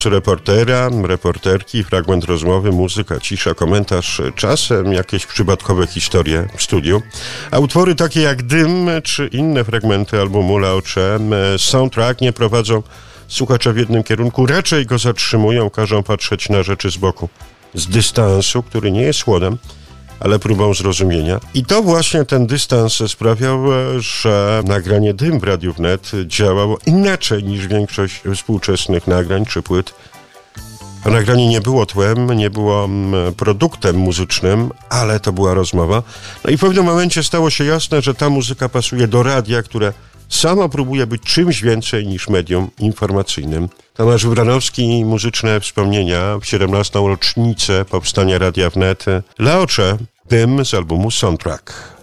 Reportera, reporterki, fragment rozmowy, muzyka, cisza, komentarz, czasem jakieś przypadkowe historie w studiu. A utwory takie jak Dym czy inne fragmenty albumu Laocze, soundtrack nie prowadzą słuchacza w jednym kierunku, raczej go zatrzymują, każą patrzeć na rzeczy z boku, z dystansu, który nie jest chłodem, ale próbą zrozumienia. I to właśnie ten dystans sprawiał, że nagranie Dym w Radiu Wnet działało inaczej niż większość współczesnych nagrań czy płyt. To nagranie nie było tłem, nie było produktem muzycznym, ale to była rozmowa. No i w pewnym momencie stało się jasne, że ta muzyka pasuje do radia, które samo próbuje być czymś więcej niż medium informacyjnym. Tomasz Wranowski, muzyczne wspomnienia w 17. rocznicę powstania Radia Wnet. Laocze, Dym z albumu Soundtrack.